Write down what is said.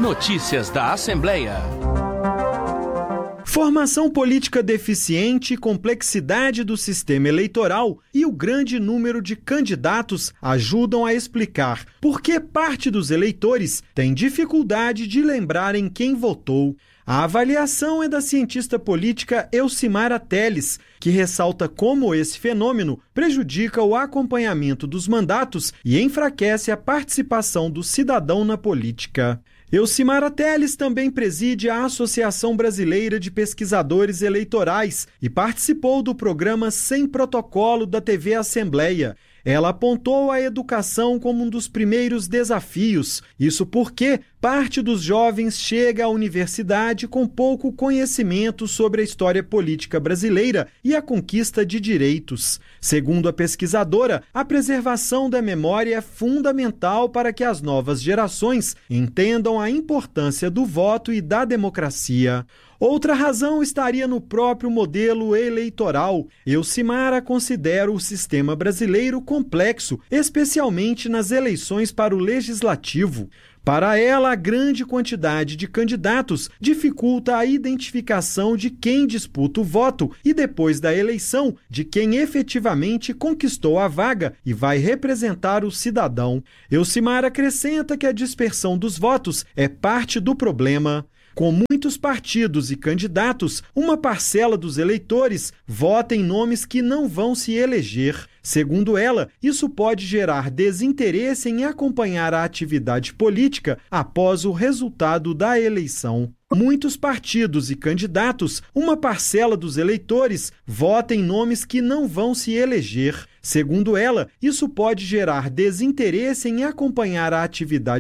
Notícias da Assembleia. Formação política deficiente, complexidade do sistema eleitoral e o grande número de candidatos ajudam a explicar por que parte dos eleitores tem dificuldade de lembrarem quem votou. A avaliação é da cientista política Elcimara Teles, que ressalta como esse fenômeno prejudica o acompanhamento dos mandatos e enfraquece a participação do cidadão na política. Elcimara Teles também preside a Associação Brasileira de Pesquisadores Eleitorais e participou do programa Sem Protocolo da TV Assembleia. Ela apontou a educação como um dos primeiros desafios, isso porque parte dos jovens chega à universidade com pouco conhecimento sobre a história política brasileira e a conquista de direitos. Segundo a pesquisadora, a preservação da memória é fundamental para que as novas gerações entendam a importância do voto e da democracia. Outra razão estaria no próprio modelo eleitoral. Elcimara considera o sistema brasileiro complexo, especialmente nas eleições para o legislativo. Para ela, a grande quantidade de candidatos dificulta a identificação de quem disputa o voto e, depois da eleição, de quem efetivamente conquistou a vaga e vai representar o cidadão. Elcimara acrescenta que a dispersão dos votos é parte do problema. Com muitos partidos e candidatos, uma parcela dos eleitores vota em nomes que não vão se eleger. Segundo ela, isso pode gerar desinteresse em acompanhar a atividade política após o resultado da eleição. Muitos partidos e candidatos, uma parcela dos eleitores, vota em nomes que não vão se eleger. Segundo ela, isso pode gerar desinteresse em acompanhar a atividade